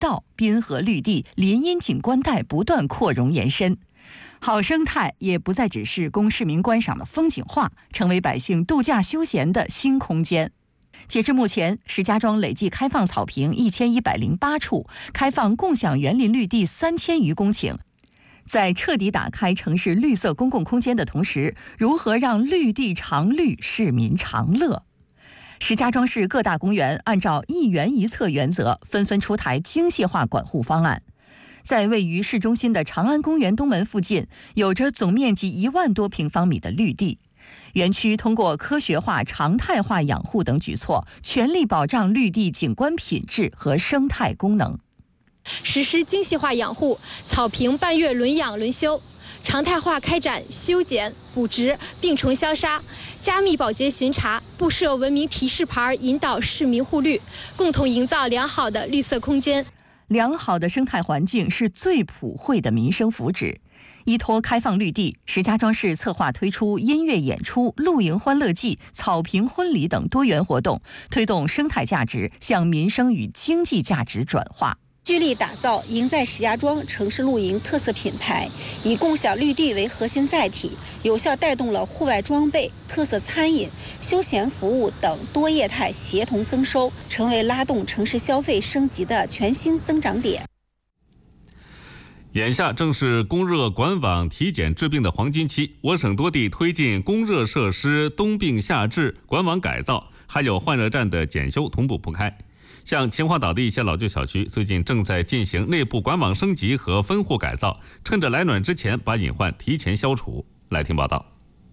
道、滨河绿地、林荫景观带不断扩容延伸。好生态也不再只是供市民观赏的风景画，成为百姓度假休闲的新空间。截至目前，石家庄累计开放草坪1108处，开放共享园林绿地3000余公顷。在彻底打开城市绿色公共空间的同时，如何让绿地常绿，市民常乐？石家庄市各大公园按照一园一策原则，纷纷出台精细化管护方案。在位于市中心的长安公园东门附近，有着总面积1万多平方米的绿地。园区通过科学化、常态化养护等举措，全力保障绿地景观品质和生态功能。 实施精细化养护，草坪半月轮养轮修，常态化开展修剪、补植、病虫消杀，加密保洁巡查，布设文明提示牌，引导市民护绿，共同营造良好的绿色空间。 良好的生态环境是最普惠的民生福祉。依托开放绿地，石家庄市策划推出音乐演出、露营欢乐季、草坪婚礼等多元活动，推动生态价值向民生与经济价值转化。 聚力打造赢在石家庄城市露营特色品牌，以共享绿地为核心载体，有效带动了户外装备、特色餐饮、休闲服务等多业态协同增收，成为拉动城市消费升级的全新增长点。 眼下正是供热管网体检治病的黄金期，我省多地推进供热设施冬病夏治、管网改造，还有换热站的检修同步铺开。像秦皇岛的一些老旧小区最近正在进行内部管网升级和分户改造，趁着来暖之前把隐患提前消除。来听报道。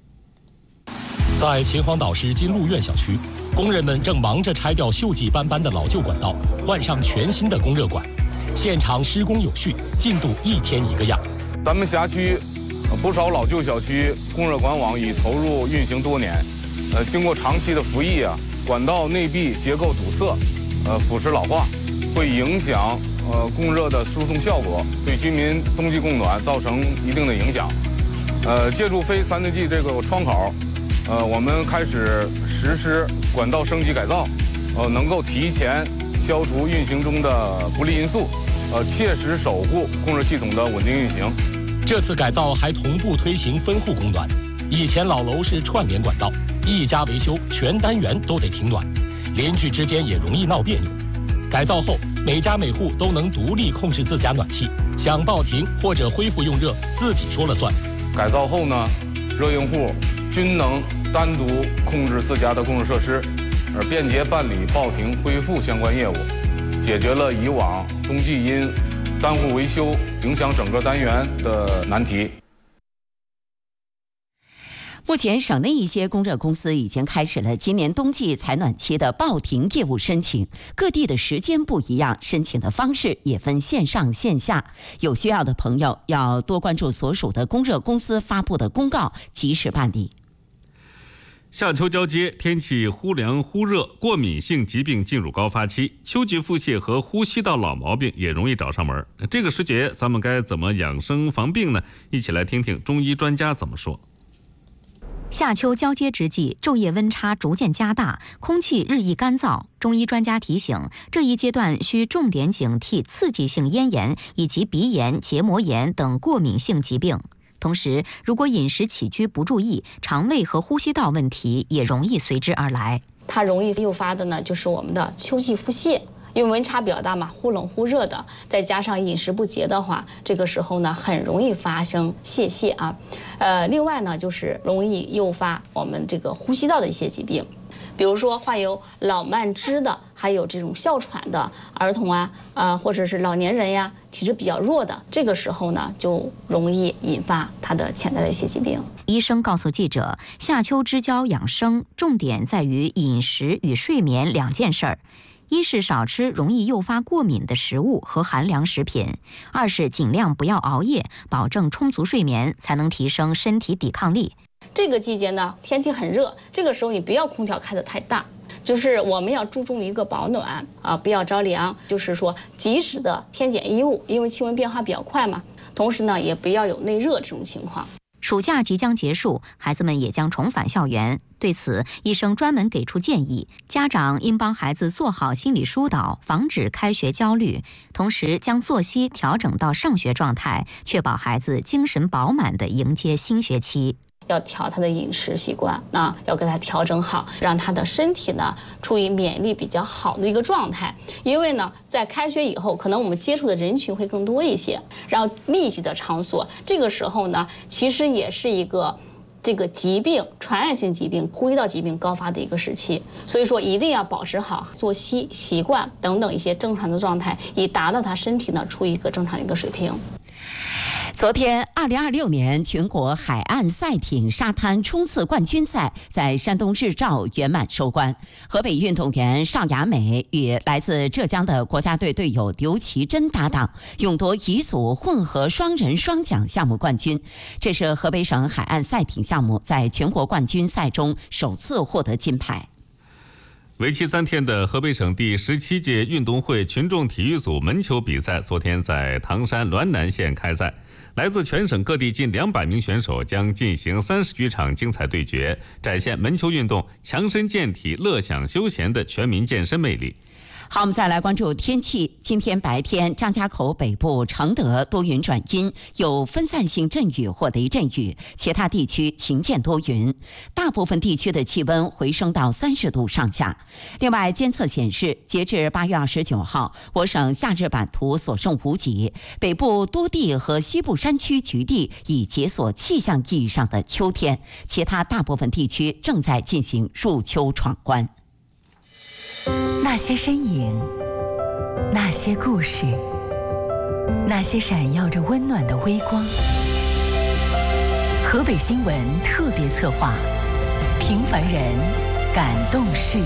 在秦皇岛市金鹿苑小区，工人们正忙着拆掉锈迹斑斑的老旧管道，换上全新的供热管。现场施工有序，进度一天一个样。 咱们辖区不少老旧小区供热管网已投入运行多年，经过长期的服役管道内壁结构堵塞，腐蚀老化，会影响供热的输送效果，对居民冬季供暖造成一定的影响。借助非3年这个窗口，我们开始实施管道升级改造，能够提前消除运行中的不利因素，切实守护供热系统的稳定运行。 这次改造还同步推行分户供暖。以前老楼是串联管道，一家维修全单元都得停暖，邻居之间也容易闹别扭。改造后，每家每户都能独立控制自家暖气，想报停或者恢复用热，自己说了算。 改造后呢，热用户均能单独控制自家的供热设施，便捷办理报停、恢复相关业务，解决了以往冬季因单户维修影响整个单元的难题。 目前，省内一些供热公司已经开始了今年冬季采暖期的报停业务申请，各地的时间不一样，申请的方式也分线上线下。有需要的朋友要多关注所属的供热公司发布的公告，及时办理。 夏秋交接，天气忽凉忽热，过敏性疾病进入高发期，秋季腹泻和呼吸道老毛病也容易找上门。这个时节，咱们该怎么养生防病呢？一起来听听中医专家怎么说。 夏秋交接之际，昼夜温差逐渐加大，空气日益干燥。中医专家提醒，这一阶段需重点警惕刺激性咽炎以及鼻炎、结膜炎等过敏性疾病。同时，如果饮食起居不注意，肠胃和呼吸道问题也容易随之而来。 它容易诱发的呢，就是我们的秋季腹泻。因为温差比较大嘛，忽冷忽热的，再加上饮食不节的话，这个时候呢，很容易发生泄泻啊。另外呢，就是容易诱发我们这个呼吸道的一些疾病，比如说患有老慢支的，还有这种哮喘的儿童或者是老年人呀，体质比较弱的，这个时候呢，就容易引发他的潜在的一些疾病。 医生告诉记者，夏秋之交养生，重点在于饮食与睡眠两件事儿。一是少吃容易诱发过敏的食物和寒凉食品，二是尽量不要熬夜，保证充足睡眠，才能提升身体抵抗力。 这个季节呢，天气很热，这个时候你不要空调开得太大，就是我们要注重一个保暖不要着凉，就是说及时的添减衣物，因为气温变化比较快嘛。同时呢，也不要有内热这种情况。 暑假即将结束，孩子们也将重返校园。对此，医生专门给出建议，家长应帮孩子做好心理疏导，防止开学焦虑，同时将作息调整到上学状态，确保孩子精神饱满地迎接新学期。 要调他的饮食习惯啊，要给他调整好，让他的身体呢处于免疫力比较好的一个状态。因为呢，在开学以后，可能我们接触的人群会更多一些，然后密集的场所，这个时候呢，其实也是一个这个疾病、传染性疾病、呼吸道疾病高发的一个时期。所以说，一定要保持好作息习惯等等一些正常的状态，以达到他身体呢处于一个正常的一个水平。 昨天，2026年全国海岸赛艇沙滩冲刺冠军赛在山东日照圆满收官。河北运动员邵雅美与来自浙江的国家队队友刘奇珍搭档，勇夺乙组混合双人双桨项目冠军。这是河北省海岸赛艇项目在全国冠军赛中首次获得金牌。 为期3天的河北省第17届运动会群众体育组门球比赛昨天在唐山滦南县开赛，来自全省各地近200名选手将进行30余场精彩对决，展现门球运动强身健体、乐享休闲的全民健身魅力。 好，我们再来关注天气。今天白天，张家口北部、承德多云转阴，有分散性阵雨或雷阵雨，其他地区晴见多云。大部分地区的气温回升到30度上下。另外，监测显示，截至8月29号，我省夏日版图所剩无几，北部多地和西部山区局地已解锁气象意义上的秋天，其他大部分地区正在进行入秋闯关。 那些身影，那些故事，那些闪耀着温暖的微光。河北新闻特别策划，平凡人感动事。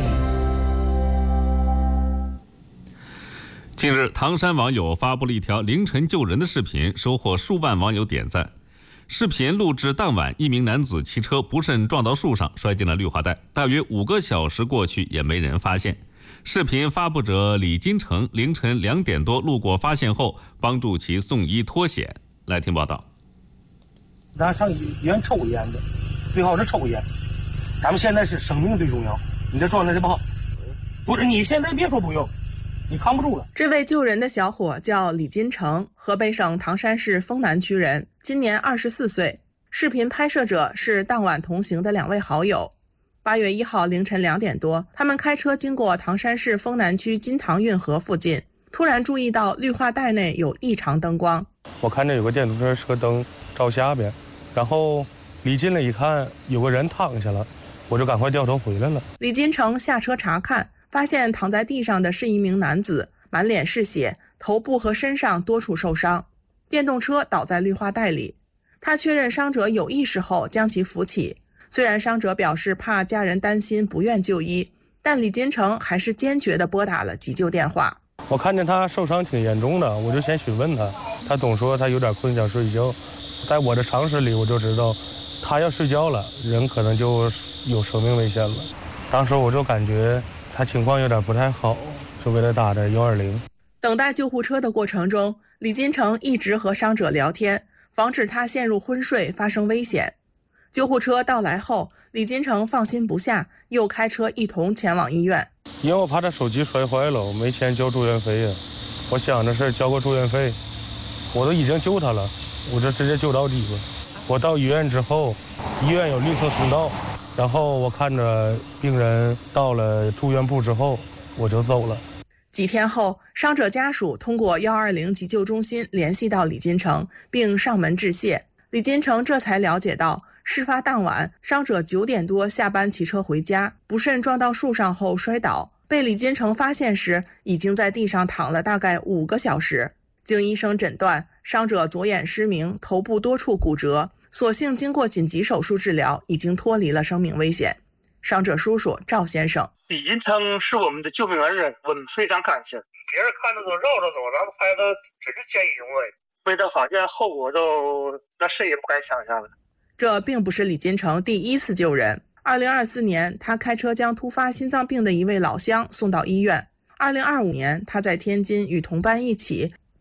近日，唐山网友发布了一条凌晨救人的视频，收获数万网友点赞。视频录制当晚，一名男子骑车不慎撞到树上，摔进了绿化带，大约5个小时过去也没人发现。视频发布者李金成凌晨2点多路过发现后，帮助其送医脱险。来听报道。 咱上医院抽烟的，最好是抽烟。咱们现在是生命最重要，你这状态是不好。不是，你现在别说不用，你扛不住了。 这位救人的小伙叫李金成，河北省唐山市丰南区人，今年24岁。视频拍摄者是当晚同行的2位好友。8月1号凌晨2点多，他们开车经过唐山市丰南区金塘运河附近，突然注意到绿化带内有异常灯光。 我看着有个电动车车灯照下边，然后离近了一看，有个人躺下了，我就赶快掉头回来了。 李金成下车查看，发现躺在地上的是一名男子，满脸是血，头部和身上多处受伤，电动车倒在绿化带里。他确认伤者有意识后将其扶起。虽然伤者表示怕家人担心，不愿就医，但李金成还是坚决地拨打了急救电话。 我看见他受伤挺严重的，我就先询问他，他总说他有点困想睡觉。在我的常识里，我就知道他要睡觉了，人可能就有生命危险了。当时我就感觉他情况有点不太好，就给他打的120。 等待救护车的过程中，李金成一直和伤者聊天，防止他陷入昏睡发生危险。救护车到来后，李金成放心不下，又开车一同前往医院。 因为我怕他手机摔坏了，我没钱交住院费呀。我想着是交个住院费，我都已经救他了，我就直接救到底了。我到医院之后，医院有绿色通道，然后我看着病人到了住院部之后，我就走了。 几天后，伤者家属通过120急救中心联系到李金成，并上门致谢。李金成这才了解到，事发当晚，伤者9点多下班骑车回家，不慎撞到树上后摔倒，被李金成发现时，已经在地上躺了大概5个小时。经医生诊断，伤者左眼失明，头部多处骨折，所幸经过紧急手术治疗，已经脱离了生命危险。伤者叔叔赵先生： 李金成是我们的救命恩人，我们非常感谢。别人看着都绕着走，咱们拍的真是见义勇为。为他发现后果都那谁也不敢想象了。 这并不是李金成第一次救人。2024年，他开车将突发心脏病的一位老乡送到医院。2025年，他在天津与同伴一起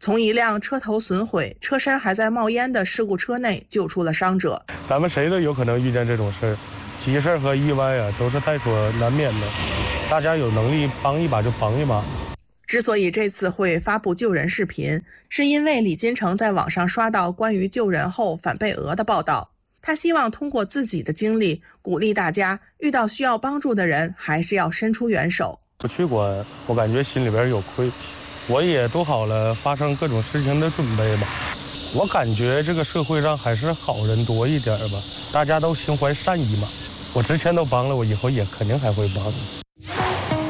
从一辆车头损毁、车身还在冒烟的事故车内救出了伤者。 咱们谁都有可能遇见这种事儿，急事和意外啊，都是在所难免的。大家有能力帮一把就帮一把。 之所以这次会发布救人视频，是因为李金城在网上刷到关于救人后反被讹的报道。他希望通过自己的经历，鼓励大家遇到需要帮助的人，还是要伸出援手。 不去管，我感觉心里边有愧。我也做好了发生各种事情的准备吧。我感觉这个社会上还是好人多一点吧，大家都心怀善意嘛。我之前都帮了，我以后也肯定还会帮。